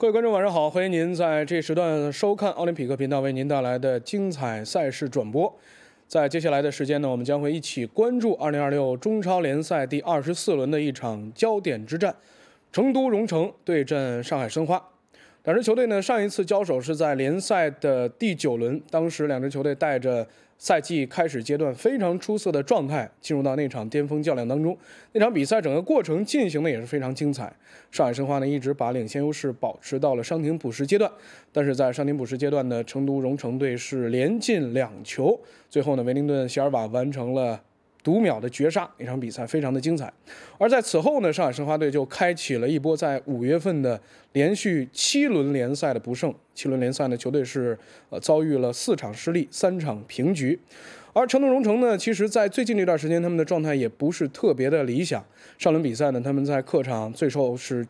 各位观众，晚上好！欢迎您在这时段收看奥林匹克频道为您带来的精彩赛事转播。在接下来的时间呢，我们将会一起关注2026中超联赛第24轮的一场焦点之战——成都蓉城对阵上海申花。两支球队呢，上一次交手是在联赛的第9轮，当时两支球队带着赛季开始阶段非常出色的状态进入到那场巅峰较量当中。那场比赛整个过程进行的也是非常精彩。上海申花呢一直把领先优势保持到了伤停补时阶段，但是在伤停补时阶段呢，成都蓉城队是连进2球，最后呢维灵顿席尔瓦完成了读秒的绝杀，那场比赛非常的精彩。而在此后呢，上海申花队就开启了一波在5月份的连续7轮联赛的不胜。7轮联赛呢，球队是遭遇了4场失利，3场平局。而成都蓉城呢，其实在最近这段时间，他们的状态也不是特别的理想。上轮比赛呢，他们在客场最后是